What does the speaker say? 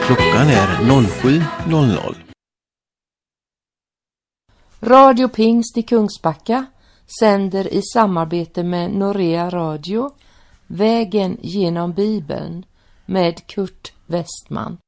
Klockan är 07.00. Radio Pingst i Kungsbacka sänder i samarbete med Norea Radio Vägen genom Bibeln med Kurt Westman.